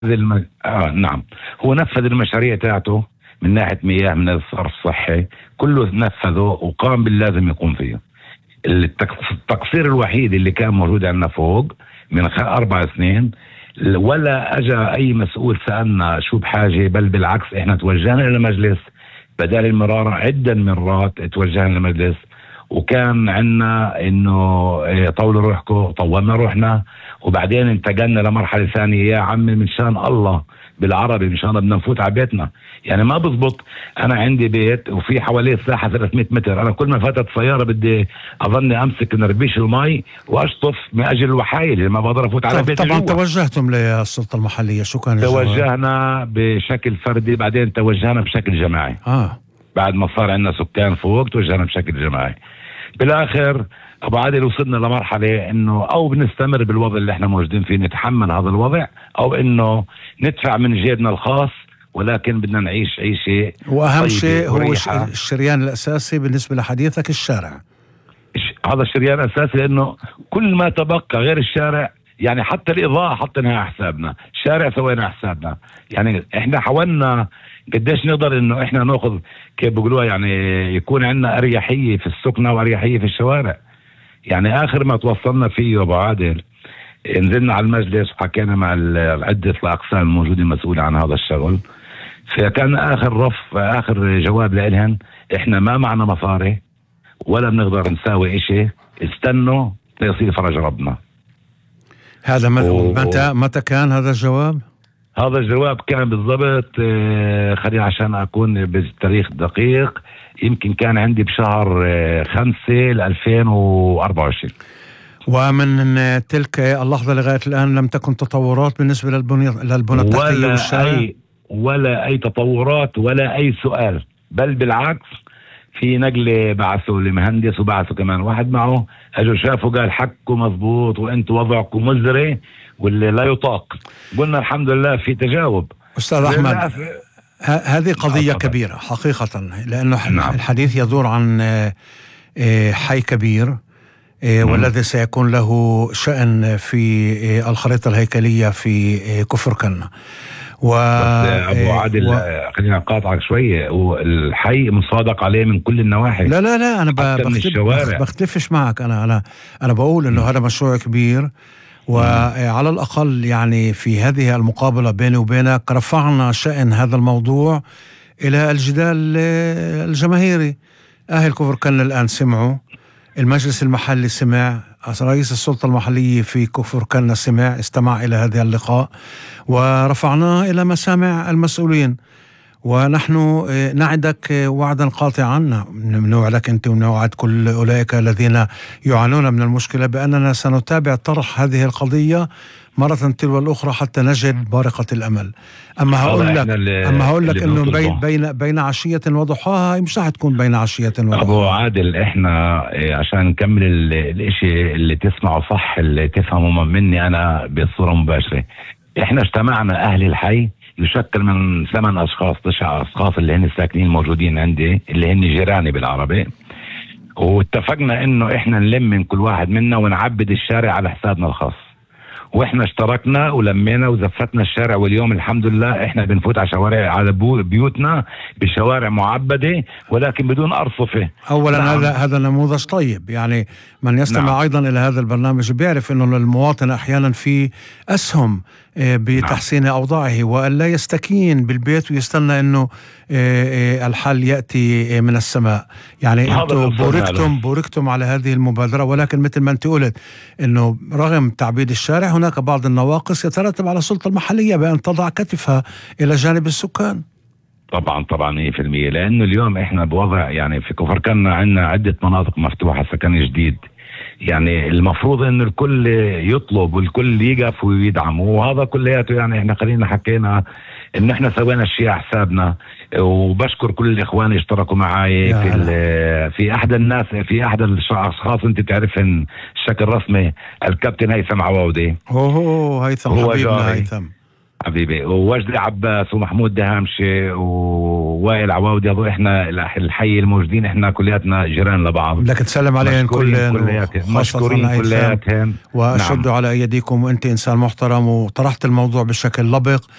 نعم، هو نفذ المشاريع تاعته من ناحية مياه، من الصرف الصحي، كله نفذه وقام باللازم يقوم فيه. التقصير الوحيد اللي كان موجود عندنا فوق من 4 سنين، ولا اجى اي مسؤول سألنا شو بحاجة، بل بالعكس احنا توجهنا الى المجلس بدال المرارة، عدة مرات توجهنا للمجلس، وكان عندنا انه طولوا روحكم، طولنا روحنا، وبعدين انتقلنا لمرحلة ثانية. يا عمي من شان الله بالعربي، من شان بدنا نفوت على بيتنا، يعني ما بزبط. انا عندي بيت وفي حواليه الساحة 300 متر، انا كل ما فاتت سيارة بدي اظني امسك نربيش المي واشطف من اجل الوحايل اللي ما بقدر افوت على بيتي. طبعا توجهتم للسلطة المحلية، شو كان الجواب؟ توجهنا بشكل فردي، بعدين توجهنا بشكل جماعي. بعد ما صار عندنا سكان فوق توجهنا بشكل جماعي. بالاخر ابو عادل وصلنا لمرحله انه او بنستمر بالوضع اللي احنا موجودين فيه، نتحمل هذا الوضع، او انه ندفع من جيبنا الخاص، ولكن بدنا نعيش عيشه. واهم شيء هو الشريان الاساسي بالنسبه لحديثك، الشارع. هذا الشريان الاساسي، لانه كل ما تبقى غير الشارع، يعني حتى الاضاءه حطيناها حسابنا، الشارع سوينا حسابنا، يعني احنا حاولنا قديش نقدر انه احنا ناخذ كيف بيقولوها، يعني يكون عندنا اريحيه في السكنه واريحيه في الشوارع. يعني اخر ما توصلنا فيه ابو عادل، نزلنا على المجلس وحكينا مع عده الاقسام الموجودين مسؤوله عن هذا الشغل، فكان اخر جواب لهم، احنا ما معنا مصاري ولا بنقدر نساوي اشي، استنوا ليصير فرج ربنا. هذا متى كان هذا الجواب؟ هذا الجواب كان بالضبط، خلينا عشان أكون بالتاريخ دقيق، يمكن كان عندي بشهر 5 2024. ومن تلك اللحظة لغاية الآن لم تكن تطورات بالنسبة للبنى التحتية والشارع؟ ولا أي تطورات ولا أي سؤال، بل بالعكس، في نقلة بعثوا لمهندس وبعثوا كمان واحد معه، أجوا شافوا قال حكوا مضبوط وأنتوا وضعكم مزري واللي لا يطاق. قلنا الحمد لله في تجاوب. أستاذ أحمد، هذه قضية كبيرة حقيقة، لأنه الحديث يدور عن حي كبير، والذي سيكون له شأن في الخريطة الهيكلية في كفر كنا. أبو عادل خلينا نقاطعك شوية، والحي مصادق عليه من كل النواحي. لا أنا بختلفش معك، أنا بقول إنه هذا مشروع كبير، وعلى الأقل يعني في هذه المقابلة بيني وبينك رفعنا شأن هذا الموضوع إلى الجدال الجماهيري. أهل كفر كنا الآن سمعوا، المجلس المحلي سمع، رئيس السلطة المحلية في كفر كنا استمع إلى هذا اللقاء، ورفعناه إلى مسامع المسؤولين. ونحن نعدك وعدا قاطعا، نوعدك أنت ونوعد كل أولئك الذين يعانون من المشكلة بأننا سنتابع طرح هذه القضية مرة تلو الأخرى حتى نجد بارقة الأمل. أما هقول لك إنه بين عشية وضحاها، مش رح تكون بين عشية وضحاها. أبو عادل، إحنا عشان نكمل الإشي اللي تسمعه صح، اللي تفهمه مني أنا بصورة مباشرة، إحنا اجتمعنا أهل الحي، يشكل من 8 أشخاص 9 أشخاص اللي هن الساكنين موجودين عندي، اللي هن جيراني بالعربي، واتفقنا إنه إحنا نلم من كل واحد منا ونعبد الشارع على حسابنا الخاص. واحنا اشتركنا ولمينا وزفتنا الشارع، واليوم الحمد لله احنا بنفوت على شوارع، على بيوتنا بشوارع معبدة ولكن بدون أرصفة. اولا هذا نموذج طيب، يعني من يستمع ايضا الى هذا البرنامج بيعرف انه للمواطن احيانا في اسهم بتحسين اوضاعه، والا يستكين بالبيت ويستنى انه الحل ياتي من السماء. يعني انتم بوركتم على هذه المبادرة، ولكن مثل ما انت قلت انه رغم تعبيد الشارع هناك بعض النواقص يترتب على السلطة المحلية بأن تضع كتفها إلى جانب السكان. طبعا 100%، لأنه اليوم إحنا بوضع، يعني في كفر كنا عندنا عدة مناطق مفتوحة سكن جديد، يعني المفروض إن الكل يطلب والكل يقف ويدعم، وهذا كلياته يعني إحنا خلينا حكينا إن إحنا سوينا الشيء على حسابنا. وبشكر كل الإخوان اللي اشتركوا معي في أحد الناس، في أحد الأشخاص أنت تعرفن الشكل رسمي، الكابتن هيثم عواودي. هيثم، هو حبيبنا هيثم. حبيبي، ووجدي عباس ومحمود دهامشي ووائل عواودي، هذول احنا الحي الموجودين، احنا كلياتنا جيران لبعض. لك تسلم عليهم كلهم، مشكورين كلياتهم. واشدوا على ايديكم، وانت انسان محترم وطرحت الموضوع بشكل لبق